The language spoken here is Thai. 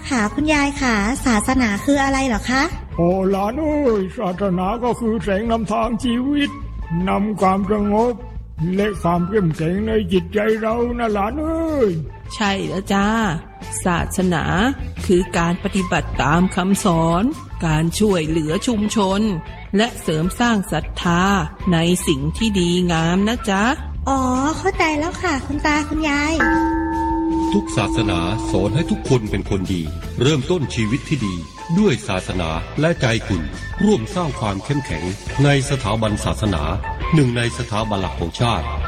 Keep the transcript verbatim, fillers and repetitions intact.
ค่ะคุณยายค่ะศาสนาคืออะไรเหรอคะโอ้หลานเอ้ยศาสนาก็คือแสงนำทางชีวิตนำความสงบและความเข้มแข็งในจิตใจเรานะหลานเอ้ยใช่แล้วจ้าศาสนาคือการปฏิบัติตามคำสอนการช่วยเหลือชุมชนและเสริมสร้างศรัทธาในสิ่งที่ดีงามนะจ๊ะอ๋อเข้าใจแล้วค่ะคุณตาคุณยายทุกศาสนาสอนให้ทุกคนเป็นคนดีเริ่มต้นชีวิตที่ดีด้วยศาสนาและใจคุณร่วมสร้างความเข้มแข็งในสถาบันศาสนาหนึ่งในสถาบันหลักของชาติ